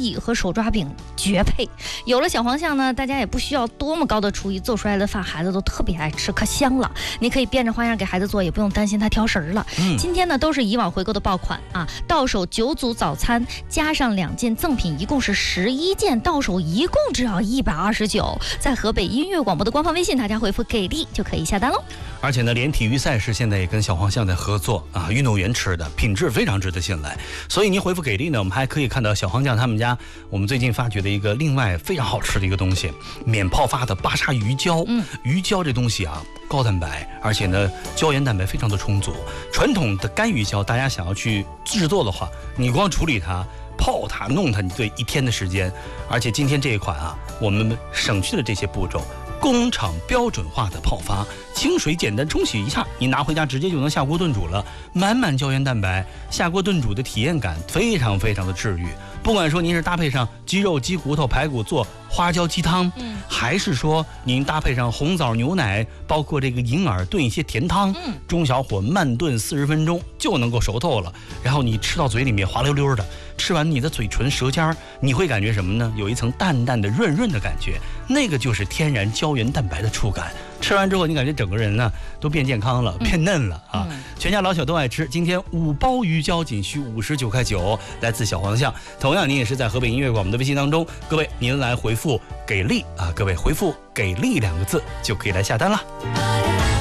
意和手抓饼绝配。有了小黄象呢，大家也不需要多么高的厨艺，做出来的饭孩子都特别爱吃，可香了。你可以变着花样给孩子做，也不用担心他挑食了。今天呢都是以往回购的爆款啊，到手9组早餐加上2件赠品，一共是11件，到手一共只要129。在河北音乐广播的官方微信，大家回复给力就可以下单喽。 而且呢，连体育赛事现在也跟小黄象在合作啊，运动员吃的品质非常值得信赖。所以您回复给力呢，我们还可以看到小黄象他们家，我们最近发掘的一个另外非常好吃的一个东西，免泡发的巴沙鱼胶。鱼胶这东西啊，高蛋白，而且呢胶原蛋白非常的充足。传统的干鱼胶，大家想要去制作的话，你光处理它、泡它、弄它，你对1天的时间。而且今天这一款啊，我们省去了这些步骤。工厂标准化的泡发，清水简单冲洗一下，你拿回家直接就能下锅炖煮了，满满胶原蛋白，下锅炖煮的体验感非常非常的治愈。不管说您是搭配上鸡肉、鸡骨头、排骨做花椒鸡汤，还是说您搭配上红枣牛奶，包括这个银耳炖一些甜汤，中小火慢炖40分钟就能够熟透了。然后你吃到嘴里面滑溜溜的，吃完你的嘴唇舌尖你会感觉什么呢？有一层淡淡的润润的感觉，那个就是天然胶原蛋白的触感。吃完之后，你感觉整个人呢都变健康了，变嫩了啊！全家老小都爱吃。今天5包鱼胶仅需59.9块，来自小黄象。同样，您也是在河北音乐广播的微信当中，各位您来回复给力啊！各位回复给力2个字就可以来下单了。